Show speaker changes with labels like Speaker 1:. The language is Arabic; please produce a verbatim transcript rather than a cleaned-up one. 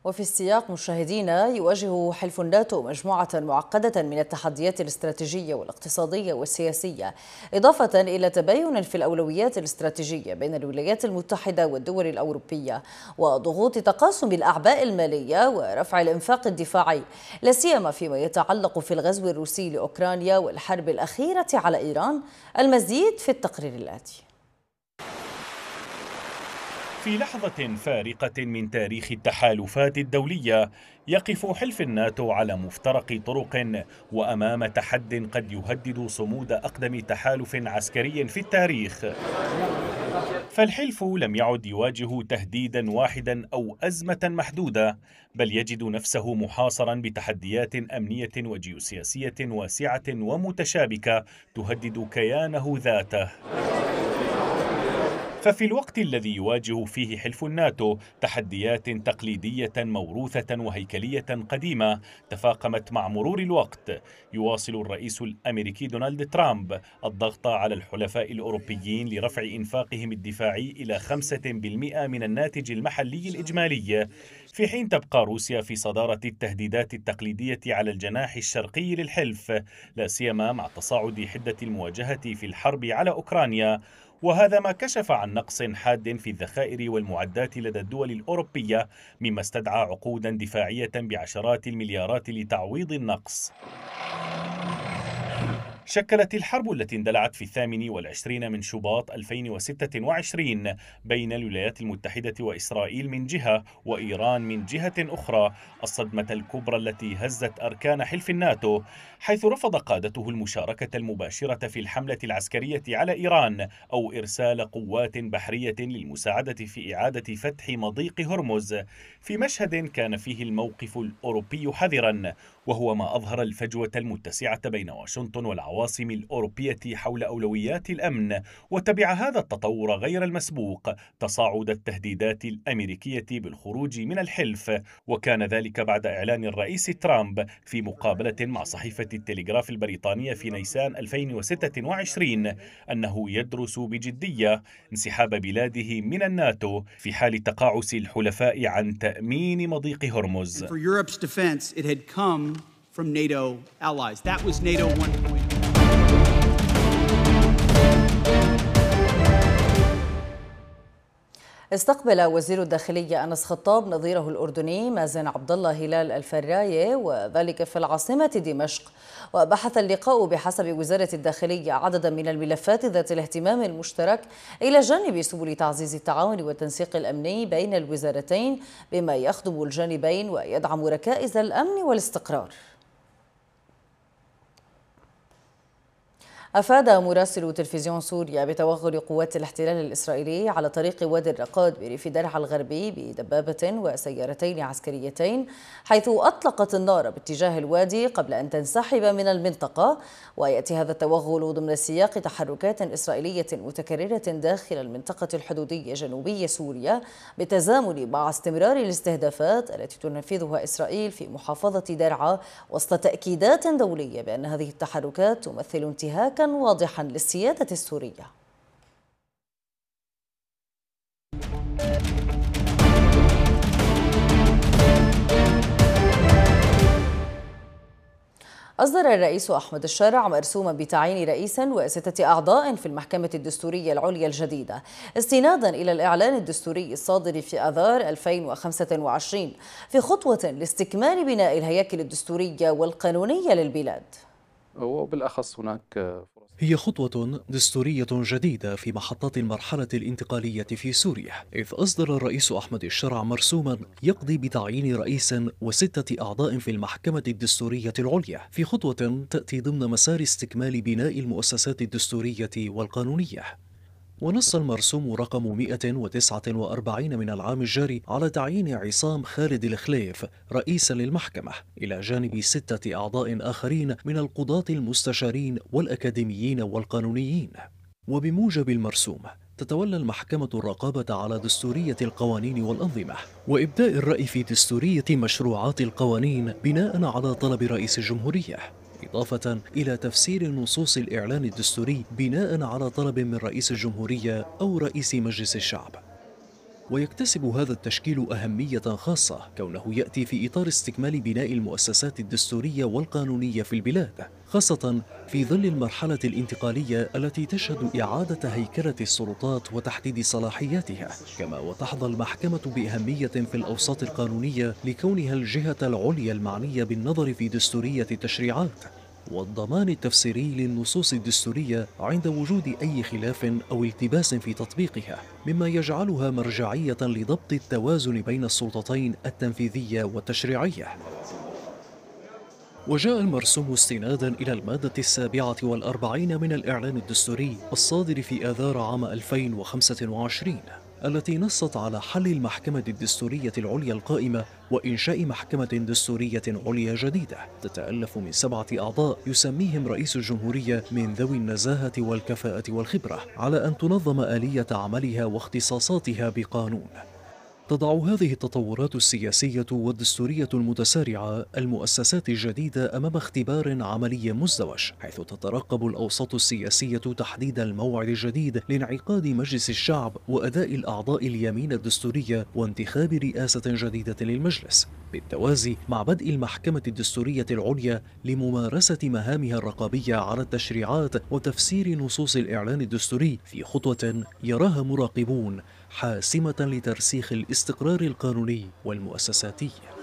Speaker 1: وفي السياق مشاهدينا، يواجه حلف الناتو مجموعة معقدة من التحديات الاستراتيجية والاقتصادية والسياسية، إضافة إلى تباين في الأولويات الاستراتيجية بين الولايات المتحدة والدول الأوروبية، وضغوط تقاسم الأعباء المالية ورفع الإنفاق الدفاعي، لا سيما فيما يتعلق في الغزو الروسي لأوكرانيا والحرب الأخيرة على إيران. المزيد في التقرير الآتي.
Speaker 2: في لحظة فارقة من تاريخ التحالفات الدولية، يقف حلف الناتو على مفترق طرق وأمام تحد قد يهدد صمود أقدم تحالف عسكري في التاريخ. فالحلف لم يعد يواجه تهديدا واحدا أو أزمة محدودة، بل يجد نفسه محاصرا بتحديات أمنية وجيوسياسية واسعة ومتشابكة تهدد كيانه ذاته. ففي الوقت الذي يواجه فيه حلف الناتو تحديات تقليدية موروثة وهيكلية قديمة تفاقمت مع مرور الوقت، يواصل الرئيس الأمريكي دونالد ترامب الضغط على الحلفاء الأوروبيين لرفع إنفاقهم الدفاعي إلى خمسة بالمئة من الناتج المحلي الإجمالي، في حين تبقى روسيا في صدارة التهديدات التقليدية على الجناح الشرقي للحلف، لا سيما مع تصاعد حدة المواجهة في الحرب على أوكرانيا. وهذا ما كشف عن نقص حاد في الذخائر والمعدات لدى الدول الأوروبية، مما استدعى عقودا دفاعية بعشرات المليارات لتعويض النقص. شكلت الحرب التي اندلعت في الثامن والعشرين من شباط ألفين وستة وعشرين بين الولايات المتحدة وإسرائيل من جهة وإيران من جهة أخرى الصدمة الكبرى التي هزت أركان حلف الناتو، حيث رفض قادته المشاركة المباشرة في الحملة العسكرية على إيران أو إرسال قوات بحرية للمساعدة في إعادة فتح مضيق هرمز، في مشهد كان فيه الموقف الأوروبي حذرا، وهو ما أظهر الفجوة المتسعة بين واشنطن والعواصم الأوروبية حول أولويات الأمن. وتبع هذا التطور غير المسبوق تصاعد التهديدات الأمريكية بالخروج من الحلف، وكان ذلك بعد إعلان الرئيس ترامب في مقابلة مع صحيفة التلغراف البريطانية في نيسان ألفين وستة وعشرين أنه يدرس بجدية انسحاب بلاده من الناتو في حال تقاعس الحلفاء عن تأمين مضيق هرمز.
Speaker 3: From NATO allies. That was NATO one point.
Speaker 1: استقبل وزير الداخلية أنس خطاب نظيره الأردني مازن عبد الله هلال الفراية، وذلك في العاصمة دمشق. وبحث اللقاء بحسب وزارة الداخلية عددا من الملفات ذات الاهتمام المشترك إلى جانب سبل تعزيز التعاون والتنسيق الأمني بين الوزارتين بما يخدم الجانبين ويدعم ركائز الأمن والاستقرار. أفاد مراسل تلفزيون سوريا بتوغل قوات الاحتلال الإسرائيلي على طريق وادي الرقاد بريف درعا الغربي بدبابة وسيارتين عسكريتين، حيث أطلقت النار باتجاه الوادي قبل أن تنسحب من المنطقة. ويأتي هذا التوغل ضمن سياق تحركات إسرائيلية متكررة داخل المنطقة الحدودية جنوبي سوريا، بالتزامن مع استمرار الاستهدافات التي تنفذها إسرائيل في محافظة درعا، وسط تأكيدات دولية بأن هذه التحركات تمثل انتهاكا واضحا للسيادة السورية. أصدر الرئيس أحمد الشارع مرسوما بتعيين رئيس وستة أعضاء في المحكمة الدستورية العليا الجديدة، استنادا إلى الإعلان الدستوري الصادر في آذار ألفين وخمسة وعشرين، في خطوة لاستكمال بناء الهياكل الدستورية والقانونية للبلاد.
Speaker 4: وبالأخص هناك
Speaker 5: هي خطوة دستورية جديدة في محطات المرحلة الانتقالية في سوريا، إذ أصدر الرئيس أحمد الشرع مرسوما يقضي بتعيين رئيس وستة أعضاء في المحكمة الدستورية العليا، في خطوة تأتي ضمن مسار استكمال بناء المؤسسات الدستورية والقانونية. ونص المرسوم رقم مئة وتسعة وأربعين من العام الجاري على تعيين عصام خالد الخليف رئيسا للمحكمة، إلى جانب ستة أعضاء آخرين من القضاة المستشارين والأكاديميين والقانونيين. وبموجب المرسوم تتولى المحكمة الرقابة على دستورية القوانين والأنظمة، وإبداء الرأي في دستورية مشروعات القوانين بناء على طلب رئيس الجمهورية، إضافة إلى تفسير نصوص الإعلان الدستوري بناء على طلب من رئيس الجمهورية أو رئيس مجلس الشعب. ويكتسب هذا التشكيل أهمية خاصة كونه يأتي في إطار استكمال بناء المؤسسات الدستورية والقانونية في البلاد، خاصة في ظل المرحلة الانتقالية التي تشهد إعادة هيكلة السلطات وتحديد صلاحياتها. كما وتحظى المحكمة بأهمية في الأوساط القانونية لكونها الجهة العليا المعنية بالنظر في دستورية التشريعات والضمان التفسيري للنصوص الدستورية عند وجود أي خلاف أو التباس في تطبيقها، مما يجعلها مرجعية لضبط التوازن بين السلطتين التنفيذية والتشريعية. وجاء المرسوم استنادا إلى المادة السابعة والأربعين من الإعلان الدستوري الصادر في آذار عام ألفين وخمسة وعشرين، التي نصت على حل المحكمة الدستورية العليا القائمة وإنشاء محكمة دستورية عليا جديدة تتألف من سبعة أعضاء يسميهم رئيس الجمهورية من ذوي النزاهة والكفاءة والخبرة، على أن تنظم آلية عملها واختصاصاتها بقانون. تضع هذه التطورات السياسية والدستورية المتسارعة المؤسسات الجديدة أمام اختبار عملي مزدوج، حيث تترقب الأوساط السياسية تحديد الموعد الجديد لانعقاد مجلس الشعب وأداء الأعضاء اليمين الدستورية وانتخاب رئاسة جديدة للمجلس، بالتوازي مع بدء المحكمة الدستورية العليا لممارسة مهامها الرقابية على التشريعات وتفسير نصوص الإعلان الدستوري في خطوة يراها مراقبون حاسمة لترسيخ الاستقرار القانوني والمؤسساتي.